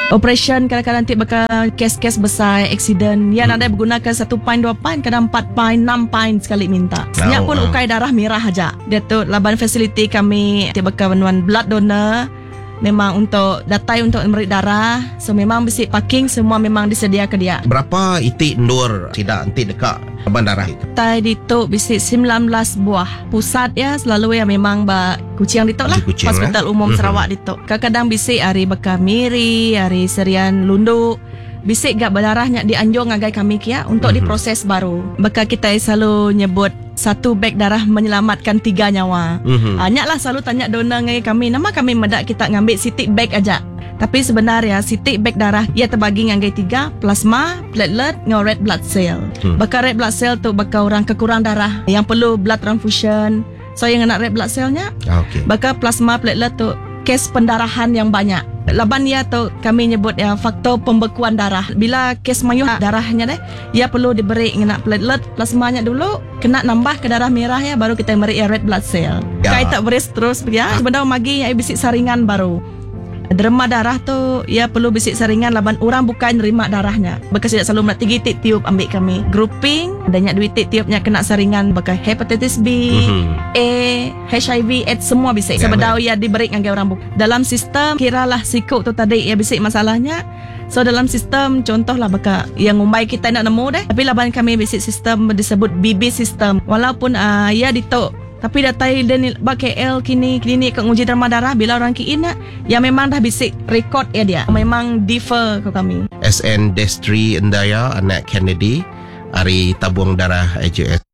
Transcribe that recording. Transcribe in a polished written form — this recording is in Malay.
Operation kadang-kadang nanti bakal kes-kes besar, aksiden. Yang ada menggunakan 1 pint, 2 pint, kadang 4 pint, 6 pint sekali minta. Senyap pun ukai darah merah aja. Dia tu laban fasiliti kami nanti bakal menuan blood donor. Memang untuk datai untuk memberi darah. So memang besi parking semua memang disediakan dia. Berapa itik ndur tidak nanti dekat laban darah itu? Tai dituk besi 19 buah. Pusat ya selalu ya memang kucing dituk lah. Kucing, Hospital Umum Sarawak dituk. Kadang-kadang besi hari bakal miri, hari serian lunduk. Bisik gak berdarahnya dianjur ngagai kami kia untuk diproses baru. Bakal kita selalu nyebut 1 beg darah menyelamatkan 3 nyawa. Lah selalu tanya donor ngagai kami, nama kami medak kita ngambil sitik beg aja. Tapi sebenarnya sitik beg darah ia terbagi ngagai 3, plasma, platelet, dengan red blood cell. Bakal red blood cell tu bakal orang kekurang darah yang perlu blood transfusion. So yang nak red blood cellnya, bakal plasma, platelet tu kes pendarahan yang banyak. Laban ia tu kami nyebut ya faktor pembekuan darah. Bila kes mayuh darahnya deh, ia perlu diberi nak platelet plasmanya dulu, kena nambah ke darah merah ya baru kita beri red blood cell. Kai tak beres terus ya. Sebenarnya magi ya bisik saringan baru. Derma darah tu ia perlu bisik saringan laban orang bukan nerima darahnya. Bekas tidak selalu nak 3 titik tiup ambil kami. Grouping adanya 2 titik tiupnya kena saringan bekas hepatitis B, A, HIV, AIDS semua bisik. Sebedau ia diberi dengan orang bukan. Dalam sistem kiralah sikuk tu tadi ia bisik masalahnya. So dalam sistem contohlah bekas yang umbai kita nak nemu deh. Tapi laban kami bisik sistem disebut BB sistem. Walaupun ia ditok tapi datai dan KL kini klinik uji derma darah bila orang kiin ya memang dah bisik rekod ya dia memang differ ke kami. SN Destri Endaya anak Kennedy hari tabung darah AJS